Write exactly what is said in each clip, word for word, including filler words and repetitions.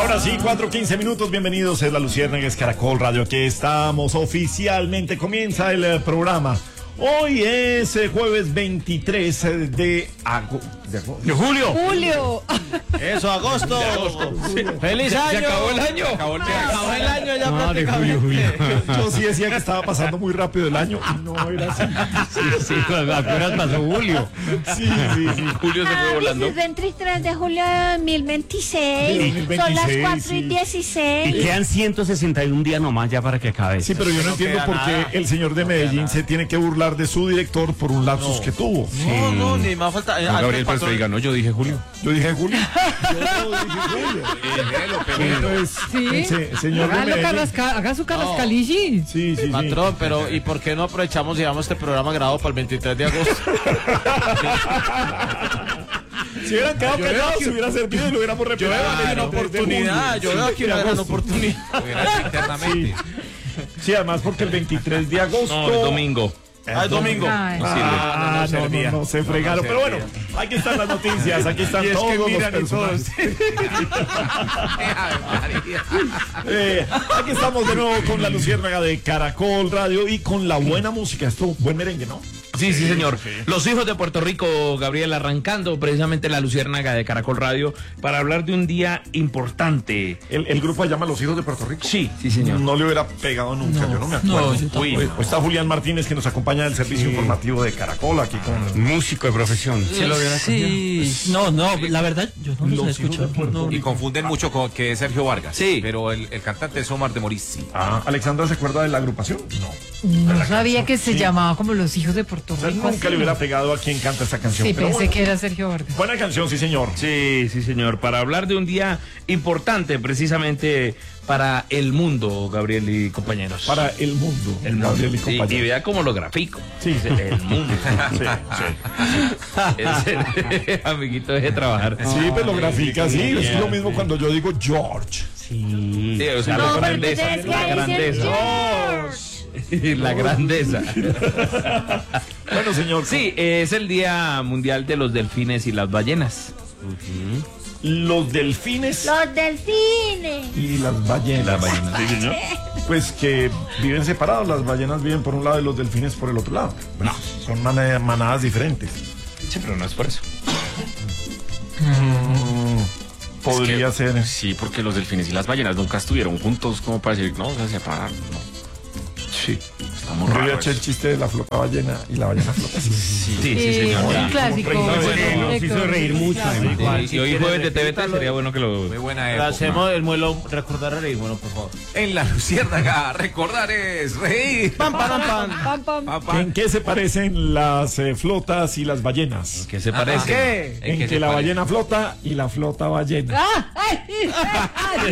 Ahora sí, cuatro quince minutos, bienvenidos, es la Luciérnaga, es Caracol Radio, aquí estamos, oficialmente comienza el eh, programa. Hoy es eh, jueves veintitrés de agosto. ¿De, ¿De julio? Julio. Eso, agosto. De agosto. Sí. ¡Feliz año! Se acabó el año. Se acabó el, se acabó el año ya No, prácticamente. de julio, julio. Yo, yo sí decía que estaba pasando muy rápido el año y no era así. Sí, sí, apenas pasó julio. Sí, sí, sí. Julio se fue volando. Es veintitrés de julio de dos mil veintiséis. dos mil veintiséis, Son las cuatro sí. y dieciséis. Y quedan ciento sesenta y un días nomás ya para que acabe. Sí, pero yo no No entiendo queda por qué nada. el señor de Medellín se tiene que burlar de su director por un lapsus No. que tuvo. No, no, ni más falta. No, Gabriel, pero usted diga, no, yo dije julio. Yo dije Julio. Yo no dije Julio. Entonces, Sí. se- señor de Hágalo, Medellín. Carrasca, haga su carrascalici. Sí, sí, sí. Patrón, pero ¿y por qué no aprovechamos y llevamos este programa grabado para el veintitrés de agosto? Si hubieran quedado Yo veo callados, que- se hubiera servido y lo hubiéramos Yo repetido. veo aquí una oportunidad, yo veo aquí una gran oportunidad. Sí. Sí, además porque el veintitrés de agosto. No, el domingo. Ah, es domingo. Ay. Ah, no, no, no, se fregaron. Pero bueno, aquí están las noticias, aquí están todos los personajes. Eh, aquí estamos de nuevo con la Luciérnaga de Caracol Radio y con la buena música. Esto, buen merengue, ¿no? Sí, sí, señor. Los hijos de Puerto Rico, Gabriel, arrancando precisamente la Luciérnaga de Caracol Radio para hablar de un día importante. El, el grupo se llama Los Hijos de Puerto Rico. Sí, sí, señor. No le hubiera pegado nunca, yo no me acuerdo. No, Uy, pues está Julián Martínez que nos acompaña del servicio informativo de Caracol aquí con Músico de profesión. Sí, no, no, la verdad, yo no los he Los Hijos de escuchado. Puerto No. Y confunden mucho con que es Sergio Vargas. Sí. Pero el, el cantante es Omar de Morissi. Ah, ¿Alexandra se acuerda de la agrupación? No. No sabía que se Sí. llamaba como Los Hijos de Puerto O sea, Rico. nunca así. le hubiera pegado a quien canta esta canción. Sí, pero pensé bueno, que era Sergio Vargas. buena canción, sí, señor. Sí, sí, señor. Para hablar de un día importante precisamente para el mundo, Gabriel y compañeros. Para el mundo. el mundo. Gabriel y Sí, y compañeros. vea cómo lo grafico. Sí, sí. El mundo. Sí, sí. Ese- amiguito, deje de trabajar. Sí, pues lo grafica, sí. Es lo mismo cuando yo digo George. Sí, o sea, No, la pero grandeza. ustedes que La dicen grandeza. George. La grandeza. Bueno, señor. Sí, es el Día Mundial de los Delfines y las Ballenas. Los delfines Los delfines. y las ballenas. Las ballenas, sí, señor. Pues que viven separados. Las ballenas viven por un lado y los delfines por el otro lado. Pues, son mana- manadas diferentes. Sí, pero no es por eso. Podría Es ser. Sí, porque los delfines y las ballenas nunca estuvieron juntos como para decir, no, se separaron. No. Sí. Estamos Yo voy a raros. echar el chiste de la flota ballena y la ballena flota. Sí. Sí, sí, Sí, señor. un Sí. clásico. Como Nos Recorrido. hizo reír mucho, además. Sí, y hoy jueves de T V T sería bueno que lo... Muy buena Le época. hacemos el muelo, recordar a reír, bueno, por favor. En la Luciérnaga, recordar es reír. Pam, pam, pam. Pam, pam. Pa, pa. ¿En qué se parecen las eh, flotas y las ballenas? ¿Qué se parece? ¿Qué? En qué que se la parece? ballena flota y la flota ballena. ¡Ah! ¡Ay! ¡Ay!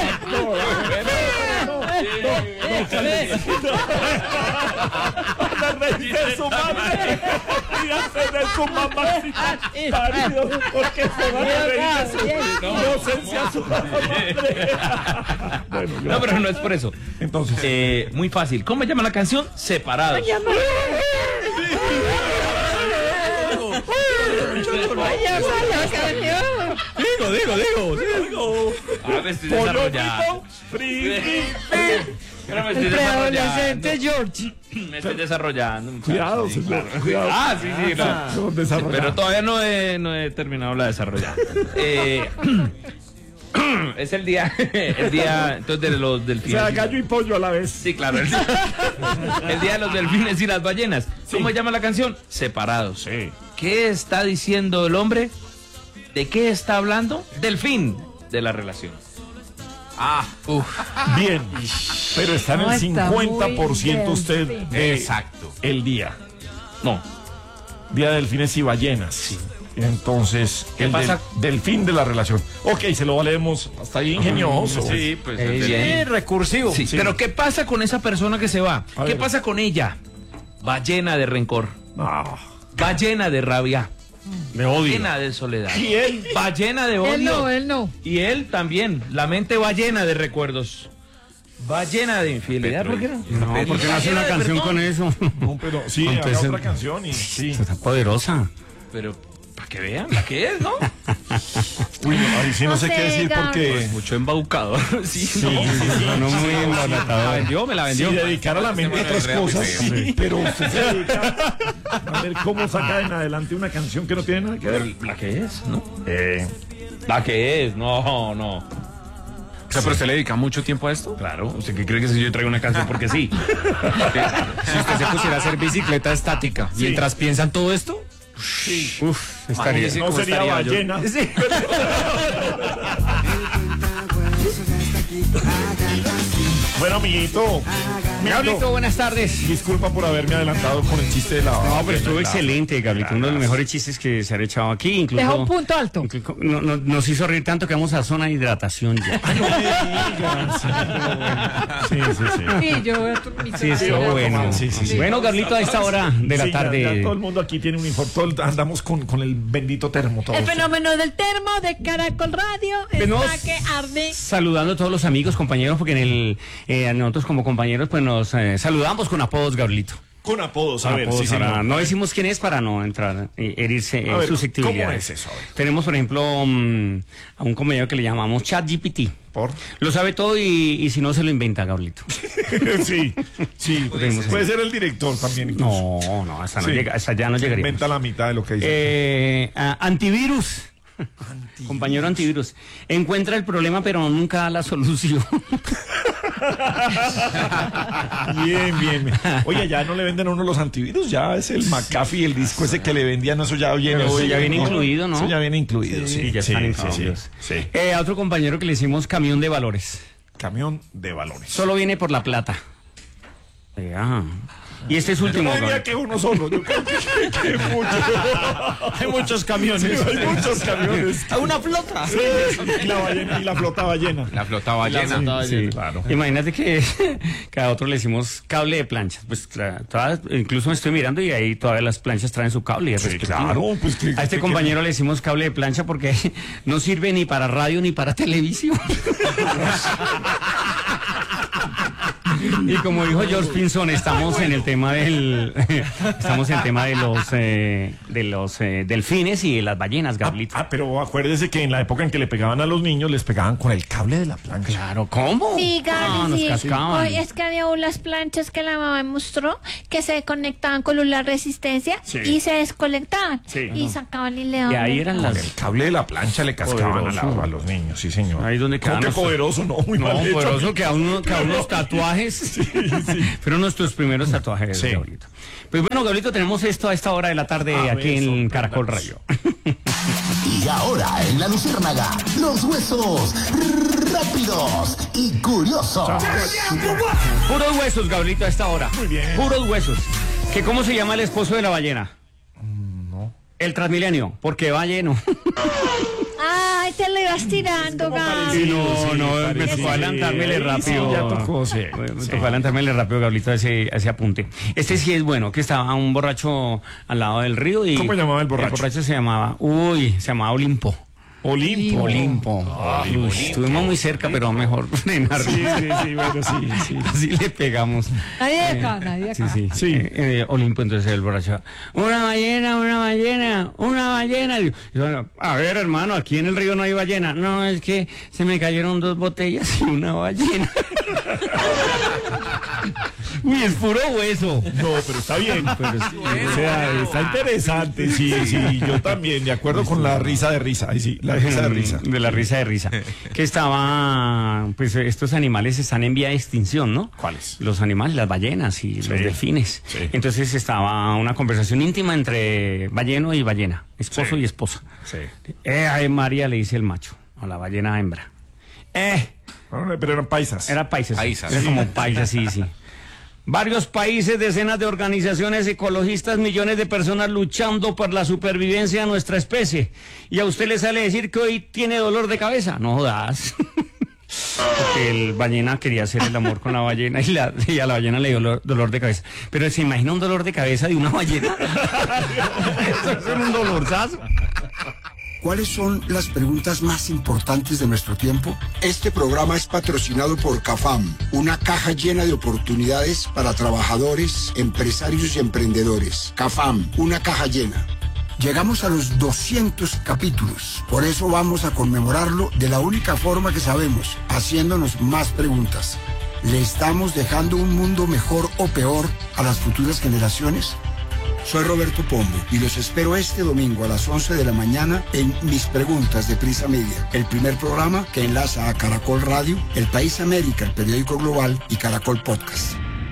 de su madre y de su mamacita parido, porque se van a reír de su inocencia a su madre. Bueno, No, gracias. pero no es por eso. Entonces, Eh, muy fácil. ¿Cómo se llama la canción? Separados. digo, digo, digo, digo. Ah, me estoy Pollo desarrollando. frito, friki. Pero me estoy El preadolescente desarrollando. George. Me estoy desarrollando. muchacho. Cuidado, Sí, señor, claro. cuidado. Ah, sí, sí, claro. Son desarrollados. Pero todavía no he, no he terminado la desarrollada. Eh, es el día, el día entonces de los O delfines. sea, gallo y pollo a la vez. Sí, claro. El, el día de los delfines y las ballenas. ¿Cómo se llama la canción? Separados. Sí. ¿Qué está diciendo el hombre? ¿De qué está hablando? Del fin de la relación. Ah, Bien. Pero está en No, el está muy cincuenta por ciento usted. bien. eh, exacto. El día. No. Día de delfines y ballenas. Entonces, ¿Qué el pasa? del, del fin de la relación. Ok, se lo valemos. Hasta ahí ingenioso. Sí, pues. Eh, bien. Sí, recursivo. Sí, pero ¿qué pasa con esa persona que se va? A ¿Qué ver. pasa con ella? Va llena de rencor, No. va llena de rabia, Me odio. llena de soledad, Y él. va llena de odio. Él no, él no. Y él también, la mente va llena de recuerdos, va llena de infidelidad. ¿Por qué no? No, porque no hace una canción con eso. No, pero sí, haga Entonces- otra canción y sí. Está poderosa. Pero para que vean la que es, ¿no? Uy, no, ahí sí no, No sé sé, qué decir Gab. porque Mucho embaucador. Sí, sí, no, sí, sí, no muy sí, embalatador. sí. Me la vendió, me la si vendió. dedicar a la mente a otras cosas, sí, pero usted se dedica a ver cómo saca en adelante una canción que no tiene nada que ver. ¿La que es? ¿No? Eh, ¿La que es? No, no. O sea, pero usted le dedica mucho tiempo a esto. Claro, ¿usted qué cree que si yo traigo una canción porque sí? Si usted se pusiera a hacer bicicleta estática mientras piensa en todo esto, Uf, estaría. Imagínese no cómo sería estaría yo. ballena. Bueno, amiguito. Gablito, buenas tardes. Disculpa por haberme adelantado con el chiste de la. No, pero estuvo excelente, Gablito. Uno de los mejores chistes que se han echado aquí. Incluso, Deja un punto alto. incluso no- no- nos hizo reír tanto que vamos a zona de hidratación ya. Sí, sí, sí. Sí, yo Sí, estuvo bueno. Sí, sí, sí. Bueno, Gablito, a esta hora de la Sí, ya- tarde. ya todo el mundo aquí tiene un informe. todo- andamos con, con el bendito termo. Todos. El fenómeno del termo de Caracol Radio Pues está nos- que arde. Saludando a todos los amigos, compañeros, porque en el eh, nosotros como compañeros pues nos eh, saludamos con apodos, Gablito. Con apodos, a Con ver, apodos, sí, ahora, señor. no decimos quién es para no entrar, eh, herirse A en ver, susceptibilidades. ¿cómo es eso? A ver. Tenemos, por ejemplo, mm, a un compañero que le llamamos ChatGPT. Por. Lo sabe todo y, y si no se lo inventa, Gablito. sí, sí. Puede ser el director también. incluso. No, no, hasta, no Sí. llega, hasta allá no llegaríamos. Inventa la mitad de lo que dice. Eh, a- antivirus. Compañero antivirus. Encuentra el problema, pero nunca da la solución. Bien, bien, bien. Oye, ya no le venden a uno los antivirus, ya es el McAfee, el disco ese que le vendían, eso ya viene. Pero sí, ya viene incluido, ¿no? Eso ya viene incluido, sí. Sí, ya están sí, incluidos. sí, sí. Eh, a otro compañero que le hicimos camión de valores. Camión de valores. Solo viene por la plata. Ya. Y este es último. No diría Gabriel. que uno solo, yo creo que, que muchos. Hay muchos camiones. Hay muchos camiones. Una flota. Sí, y la ballena, y la flota ballena. La flota ballena. Sí, claro. Imagínate que cada otro le hicimos cable de planchas. Pues tra- todas- incluso me estoy mirando y ahí todavía las planchas traen su cable. Sí, respectivo. claro, pues que- a este que- compañero le hicimos cable de plancha porque no sirve ni para radio ni para televisión. Y como dijo George Pinson, estamos en el tema del estamos en el tema de los eh, de los eh, delfines y de las ballenas, Gablito. Ah, pero acuérdese que en la época en que le pegaban a los niños, les pegaban con el cable de la plancha. Claro, ¿cómo? Sí, Gaby, Ah, nos sí. cascaban. Hoy es que había unas planchas que la mamá me mostró que se conectaban con una resistencia Sí. y se desconectaban Sí. y sacaban y le daban. Y ahí eran Con las el cable de la plancha le cascaban a, la- Poderoso. a los niños, sí, señor. Ahí donde ¿Cómo quedan que nuestros- poderoso, no, muy No, mal hecho. poderoso que a, uno, que a unos tatuajes. Fueron nuestros primeros tatuajes, Sí. Gabrielito. Pues bueno, Gabrielito, tenemos esto a esta hora de la tarde A aquí ver, en sorpréndanos. Caracol Radio. Y ahora en la Luciérnaga, los huesos rápidos y curiosos. Puros huesos, Gabrielito, a esta hora. Muy bien. Puros huesos. ¿Que ¿Cómo se llama el esposo de la ballena? No. El Transmilenio, porque va lleno. Ay, te lo ibas tirando, Gaby. Sí, no, sí, no, me parecido. tocó adelantármele Sí, rápido. sí, ya tocó, sí. Me Sí. tocó adelantármele rápido, Gablito, a ese, a ese apunte. Este sí es bueno, que estaba un borracho al lado del río y... ¿Cómo llamaba el borracho? El borracho se llamaba, uy, se llamaba Olimpo. Olimpo. Olimpo. Uy, estuvimos muy cerca, pero mejor frenar. Sí, sí, sí, bueno, sí, sí. Así le pegamos. Nadie acá, nadie Sí, acá. sí. Sí. Eh, eh, Olimpo, entonces el borracho. Una ballena, una ballena, una ballena. Y yo, bueno, a ver, hermano, aquí en el río no hay ballena. No, es que se me cayeron dos botellas y una ballena. Uy, es puro hueso. No, pero está bien. Pero sí, O sea, está interesante, sí, sí, yo también, de acuerdo con la risa de risa, ahí sí, la risa de risa. De la risa de risa. Que estaba, pues estos animales están en vía de extinción, ¿no? ¿Cuáles? Los animales, las ballenas y los delfines. sí. Entonces estaba una conversación íntima entre balleno y ballena, esposo Sí. y esposa. Sí. Eh, ay, María, le dice el macho a la ballena hembra. Eh, Bueno, pero eran paisas. era paisas. Paisas, Era sí. como paisas, sí, sí. Varios países, decenas de organizaciones ecologistas, millones de personas luchando por la supervivencia de nuestra especie. Y a usted le sale decir que hoy tiene dolor de cabeza. No jodas. Porque el ballena quería hacer el amor con la ballena y, la, y a la ballena le dio dolor, dolor de cabeza. Pero se imagina un dolor de cabeza de una ballena. Eso es un dolorzazo. ¿Cuáles son las preguntas más importantes de nuestro tiempo? Este programa es patrocinado por CAFAM, una caja llena de oportunidades para trabajadores, empresarios y emprendedores. CAFAM, una caja llena. Llegamos a los doscientos capítulos. Por eso vamos a conmemorarlo de la única forma que sabemos, haciéndonos más preguntas. ¿Le estamos dejando un mundo mejor o peor a las futuras generaciones? Soy Roberto Pombo y los espero este domingo a las once de la mañana en Mis Preguntas de Prisa Media, el primer programa que enlaza a Caracol Radio, El País América, el periódico global y Caracol Podcast.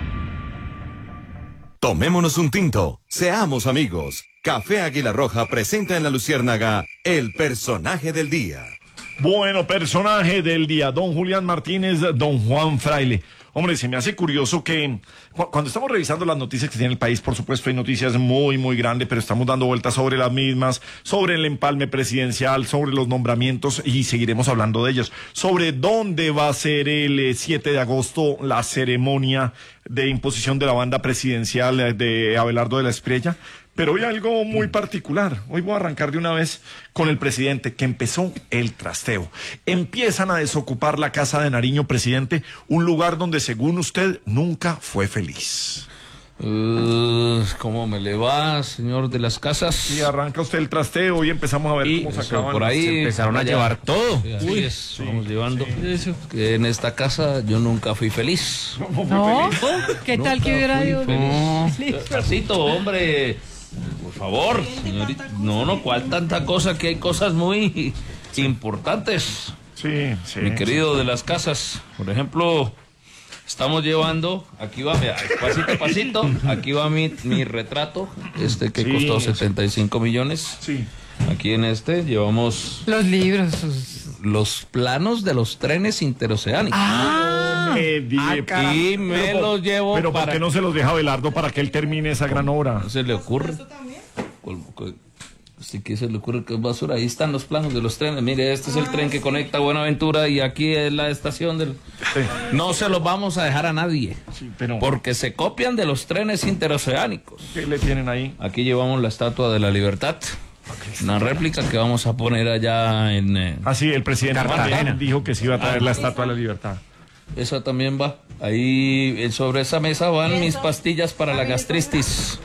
Tomémonos un tinto, seamos amigos. Café Águila Roja presenta en La Luciérnaga el personaje del día. Bueno, personaje del día, don Julián Martínez, don Juan Fraile. Hombre, se me hace curioso que cu cuando estamos revisando las noticias que tiene el país, por supuesto hay noticias muy, muy grandes, pero estamos dando vueltas sobre las mismas, sobre el empalme presidencial, sobre los nombramientos y seguiremos hablando de ellos, sobre dónde va a ser el siete de agosto la ceremonia de imposición de la banda presidencial de Abelardo de la Espriella. Pero hoy algo muy particular. Hoy voy a arrancar de una vez con el presidente, que empezó el trasteo. Empiezan a desocupar la Casa de Nariño, presidente, un lugar donde, según usted, nunca fue feliz. Uh, ¿Cómo me le va, señor de las casas? Y arranca usted el trasteo y empezamos a ver y cómo se acaban. Por ahí se empezaron a allá. llevar todo. Sí, así Uy, es, sí, vamos llevando. Eso. Que en esta casa yo nunca fui feliz. No, fue No, feliz. ¿qué tal Nunca que hubiera fui ido? feliz. Casito, hombre. Por favor, señorita. No, no, ¿cuál tanta cosa? Que hay cosas muy importantes. Sí, sí. Mi querido de las casas, por ejemplo, estamos llevando, aquí va, mira, pasito a pasito, aquí va mi, mi retrato, este que Sí, costó sí. setenta y cinco millones. Sí. Aquí en este llevamos Los libros. sus- los planos de los trenes interoceánicos. Ah, Eh, di- Aquí me pero, los llevo Pero ¿por para qué no se los deja Abelardo para que él termine esa gran obra? ¿No se le ocurre? ¿Cuál- cuál- Así que se le ocurre que es basura. Ahí están los planos de los trenes. Mire, este es el tren que conecta Buenaventura y aquí es la estación del... Sí. No se los vamos a dejar a nadie. Sí, pero Porque se copian de los trenes interoceánicos. ¿qué le tienen ahí? Aquí llevamos la Estatua de la Libertad. Una réplica que vamos a poner allá en... eh, Ah, sí, el presidente Cartagena. también dijo que se iba a traer la Estatua de la Libertad. Esa también va. Ahí eh, sobre esa mesa van mis pastillas para la gastritis.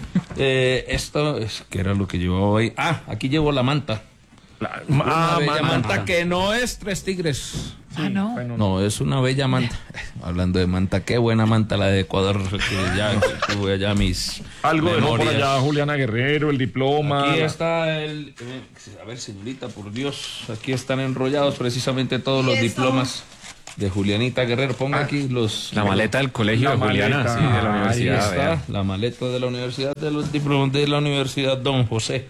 Eh, esto es que era lo que llevaba ahí. Ah, aquí llevo la manta. La- Una ah, bella manta. manta que no es Tres Tigres. ah, no. Bueno, No, es una bella manta. Hablando de manta, qué buena manta la de Ecuador. Que ya tuve allá mis algo de no por memorias. allá, Juliana Guerrero, el diploma. Aquí la- está el... eh, A ver, señorita, por Dios. Aquí están enrollados precisamente todos los diplomas de Julianita Guerrero. Ponga aquí los... La maleta del colegio La de Juliana, maleta. sí, de la Ahí Ahí universidad. está, vea. la maleta de la universidad, de los diplomas de la Universidad Don José.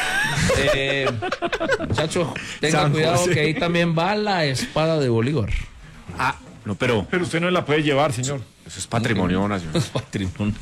Eh, muchacho, tenga San cuidado José. que ahí también va la espada de Bolívar. Ah, no, pero Pero usted no la puede llevar, señor. eso es patrimonio nacional. Es patrimonio.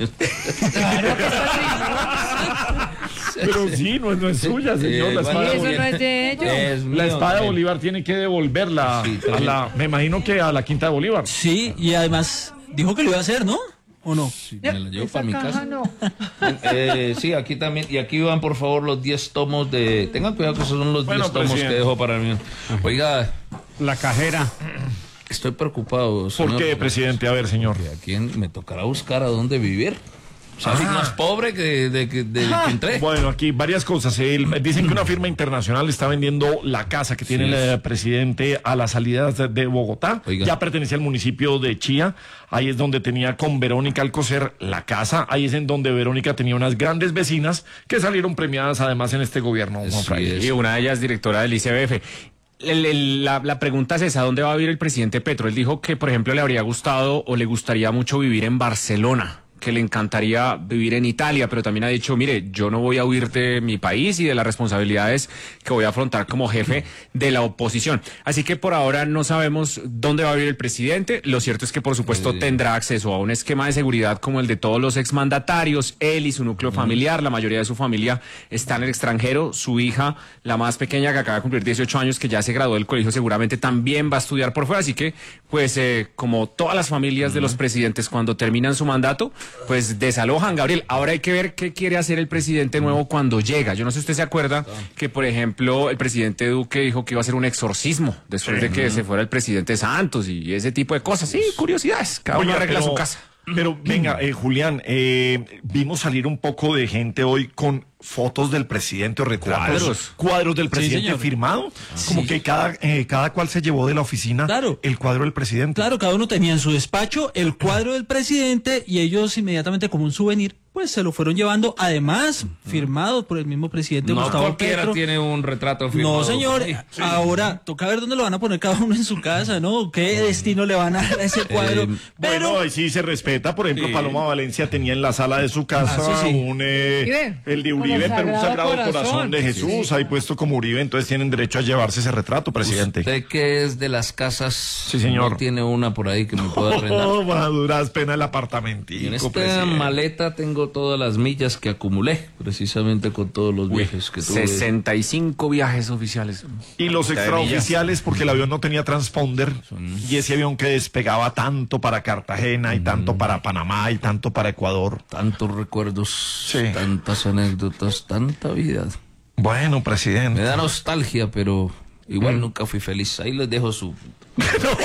Pero sí, no, es- no es suya, señor. Eh, La bueno, espada, de eso Bolívar. no es de ellos. Es La mío espada de también. Bolívar tiene que devolverla Sí, a también. la, me imagino que a la Quinta de Bolívar. Sí, y además dijo que lo iba a hacer, ¿no? ¿O no? Sí, me la llevo Esa para mi caja casa. no. Eh, sí, aquí también. Y aquí van, por favor, los diez tomos de... Tengan cuidado que esos son los Bueno, diez tomos presidente. que dejo para mí. Oiga, La cajera. estoy preocupado. ¿Por señor. qué, presidente? A ver, señor. ¿A quién me tocará buscar a dónde vivir? O sea, soy más pobre que de, que de que entré. Bueno, aquí varias cosas. El- dicen que una firma internacional está vendiendo la casa que tiene Sí. el eh, presidente a las salidas de, de Bogotá. Oiga. Ya pertenecía al municipio de Chía. Ahí es donde tenía con Verónica Alcocer la casa. Ahí es en donde Verónica tenía unas grandes vecinas que salieron premiadas además en este gobierno, Juan Sí, Fraile. es. Y una de ellas directora del I C B F. El- el- la, la pregunta es esa, ¿dónde va a vivir el presidente Petro? Él dijo que, por ejemplo, le habría gustado o le gustaría mucho vivir en Barcelona, que le encantaría vivir en Italia, pero también ha dicho, mire, yo no voy a huir de mi país y de las responsabilidades que voy a afrontar como jefe de la oposición. Así que por ahora no sabemos dónde va a vivir el presidente. Lo cierto es que, por supuesto, Sí. tendrá acceso a un esquema de seguridad como el de todos los exmandatarios, él y su núcleo familiar. La mayoría de su familia está en el extranjero. Su hija, la más pequeña, que acaba de cumplir dieciocho años, que ya se graduó del colegio, seguramente también va a estudiar por fuera. Así que, pues, eh, como todas las familias de los presidentes, cuando terminan su mandato, pues desalojan, Gabriel. Ahora hay que ver qué quiere hacer el presidente nuevo cuando llega. Yo no sé si usted se acuerda que, por ejemplo, el presidente Duque dijo que iba a hacer un exorcismo después de que se fuera el presidente Santos y ese tipo de cosas. Sí, curiosidades. Cada uno Oiga, arregla pero su casa. Pero venga, eh, Julián, eh, vimos salir un poco de gente hoy con fotos del presidente o retratos, Cuadros. cuadros del presidente señor. firmado, como Sí. que cada eh, cada cual se llevó de la oficina Claro. el cuadro del presidente. Claro, cada uno tenía en su despacho el cuadro del presidente y ellos inmediatamente como un souvenir, pues se lo fueron llevando, además firmado por el mismo presidente No Gustavo cualquiera Petro. tiene un retrato firmado. No, señor. Sí. Ahora toca ver dónde lo van a poner cada uno en su casa, ¿no? ¿Qué destino le van a dar a ese cuadro? Eh, Pero Bueno, ahí sí se respeta. Por ejemplo, Sí. Paloma Valencia tenía en la sala de su casa Ah, sí, sí. un eh, Uribe. el de Con Uribe, el pero un Sagrado sagrado corazón, Corazón. de Jesús, ahí puesto como Uribe, entonces tienen derecho a llevarse ese retrato, presidente. Usted que es de las casas, Sí, señor. no tiene una por ahí que me pueda arrendar. Oh, maduras pena el apartamentico, Y en esta presidente. maleta tengo todas las millas que acumulé, precisamente con todos los viajes que tuve. sesenta y cinco viajes oficiales. Y los extraoficiales, porque el avión no tenía transponder, y ese avión que despegaba tanto para Cartagena, y tanto para Panamá, y tanto para Ecuador. Tantos recuerdos, Sí. tantas anécdotas, tanta vida. Bueno, Me presidente. da nostalgia, pero igual nunca fui feliz. Ahí les dejo su